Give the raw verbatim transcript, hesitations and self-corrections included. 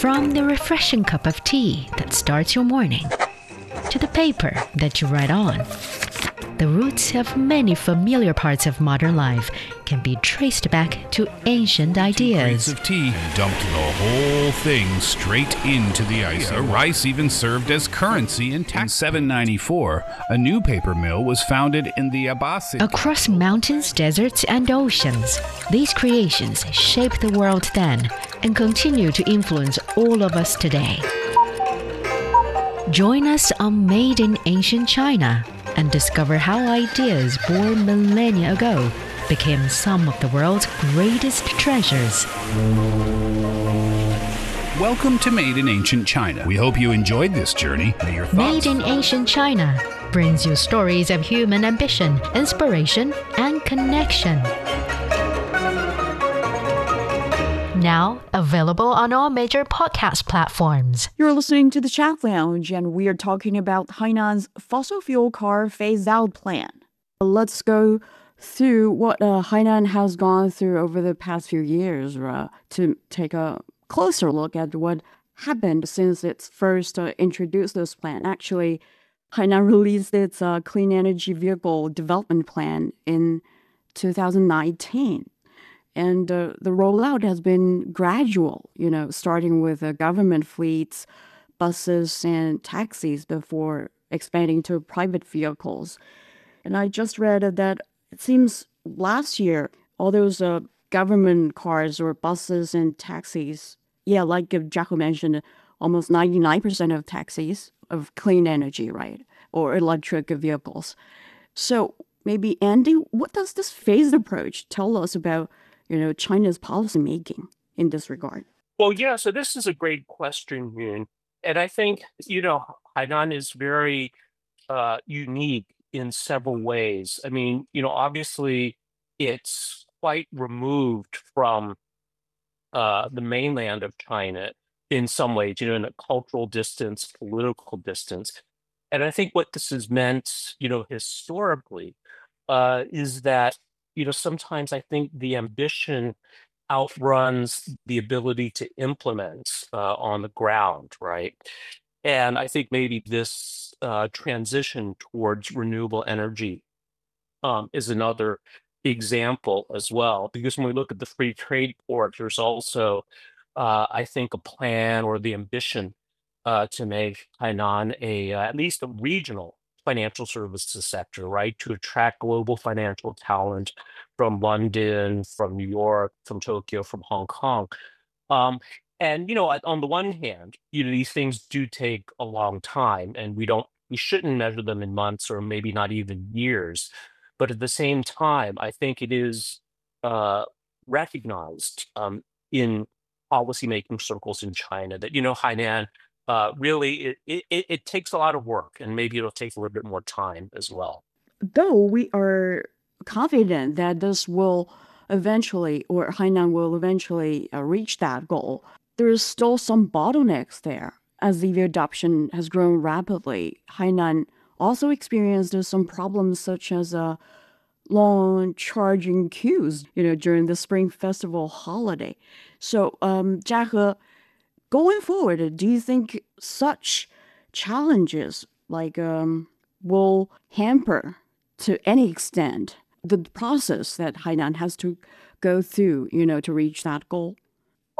From the refreshing cup of tea that starts your morning to the paper that you write on, the roots of many familiar parts of modern life can be traced back to ancient ideas. Two crates of tea dumped the whole thing straight into the ice. Yeah, rice even served as currency in, in seven ninety-four. A new paper mill was founded in the Abbasid. Across mountains, deserts, and oceans, these creations shaped the world then and continue to influence all of us today. Join us on Made in Ancient China and discover how ideas born millennia ago became some of the world's greatest treasures. Welcome to Made in Ancient China. We hope you enjoyed this journey. May your thoughts Made in Ancient China brings you stories of human ambition, inspiration, and connection. Now available on all major podcast platforms. You're listening to the Chat Lounge, and we are talking about Hainan's fossil fuel car phase-out plan. Let's go through what uh, Hainan has gone through over the past few years uh, to take a closer look at what happened since it's first uh, introduced this plan. Actually, Hainan released its uh, clean energy vehicle development plan in two thousand nineteen. And uh, the rollout has been gradual, you know, starting with uh, government fleets, buses, and taxis before expanding to private vehicles. And I just read that it seems last year, all those uh, government cars or buses and taxis, yeah, like uh, Jaco mentioned, almost ninety-nine percent of taxis of clean energy, right? Or electric vehicles. So maybe, Andy, what does this phased approach tell us about you know, China's policymaking in this regard? Well, yeah, so this is a great question, Yun. And I think, you know, Hainan is very uh, unique in several ways. I mean, you know, obviously it's quite removed from uh, the mainland of China in some ways, you know, in a cultural distance, political distance. And I think what this has meant, you know, historically uh, is that you know, sometimes I think the ambition outruns the ability to implement uh, on the ground, right? And I think maybe this uh, transition towards renewable energy um, is another example as well. Because when we look at the free trade port, there's also, uh, I think, a plan or the ambition uh, to make Hainan a uh, at least a regional financial services sector, right? To attract global financial talent from London, from New York, from Tokyo, from Hong Kong. Um, and, you know, on the one hand, you know, these things do take a long time and we don't, we shouldn't measure them in months or maybe not even years. But at the same time, I think it is uh, recognized um, in policymaking circles in China that, you know, Hainan, Uh, really, it, it, it takes a lot of work, and maybe it'll take a little bit more time as well. Though we are confident that this will eventually, or Hainan will eventually uh, reach that goal, there is still some bottlenecks there. As E V adoption has grown rapidly, Hainan also experienced some problems such as uh, long charging queues, you know, during the Spring Festival holiday. So, um, Jiahe, going forward, do you think such challenges like um, will hamper to any extent the process that Hainan has to go through, you know, to reach that goal?